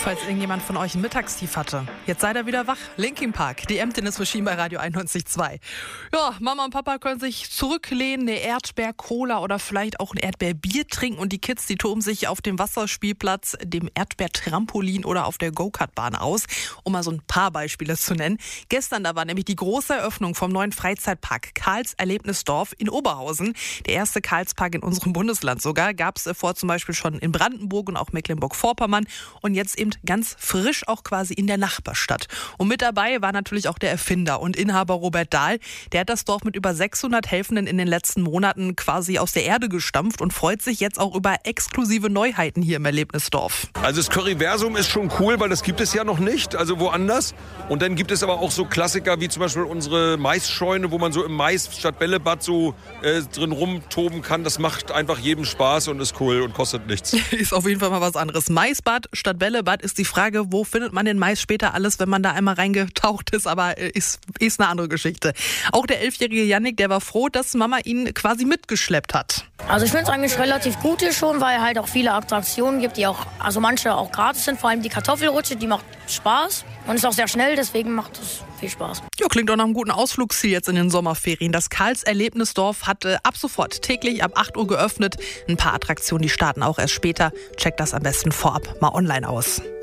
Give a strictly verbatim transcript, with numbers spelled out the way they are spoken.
Falls irgendjemand von euch ein Mittagstief hatte, jetzt seid ihr wieder wach. Linkin Park, die Emptiness Machine bei Radio einundneunzig Komma zwei. Ja, Mama und Papa können sich zurücklehnen, eine Erdbeer-Cola oder vielleicht auch ein Erdbeerbier trinken und die Kids, die toben sich auf dem Wasserspielplatz, dem Erdbeertrampolin oder auf der Go-Kart-Bahn aus, um mal so ein paar Beispiele zu nennen. Gestern, da war nämlich die große Eröffnung vom neuen Freizeitpark Karls Erlebnisdorf in Oberhausen. Der erste Karlspark in unserem Bundesland sogar. Gab es vor zum Beispiel schon in Brandenburg und auch Mecklenburg-Vorpommern und jetzt eben ganz frisch auch quasi in der Nachbarstadt. Und mit dabei war natürlich auch der Erfinder und Inhaber Robert Dahl. Der hat das Dorf mit über sechshundert Helfenden in den letzten Monaten quasi aus der Erde gestampft und freut sich jetzt auch über exklusive Neuheiten hier im Erlebnisdorf. Also das Curryversum ist schon cool, weil das gibt es ja noch nicht, also woanders. Und dann gibt es aber auch so Klassiker wie zum Beispiel unsere Maisscheune, wo man so im Mais statt Bällebad so äh, drin rumtoben kann. Das macht einfach jedem Spaß und ist cool und kostet nichts. Ist auf jeden Fall mal was anderes. Maisbad statt Bällebad ist die Frage, wo findet man den Mais später alles, wenn man da einmal reingetaucht ist, aber ist, ist eine andere Geschichte. Auch der elfjährige Yannick, der war froh, dass Mama ihn quasi mitgeschleppt hat. Also ich finde es eigentlich relativ gut hier schon, weil halt auch viele Attraktionen gibt, die auch, also manche auch gratis sind, vor allem die Kartoffelrutsche, die macht Spaß und ist auch sehr schnell, deswegen macht es viel Spaß. Ja, klingt doch nach einem guten Ausflugsziel jetzt in den Sommerferien. Das Karls Erlebnisdorf hat äh, ab sofort täglich ab acht Uhr geöffnet. Ein paar Attraktionen, die starten auch erst später. Checkt das am besten vorab mal online aus.